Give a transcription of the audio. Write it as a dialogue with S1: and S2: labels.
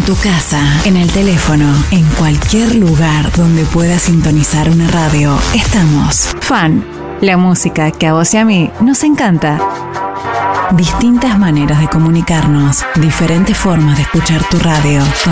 S1: tu casa, en el teléfono, en cualquier lugar donde puedas sintonizar una radio, estamos. Fan, la música que a vos y a mí nos encanta. Distintas maneras de comunicarnos, diferentes formas de escuchar tu radio.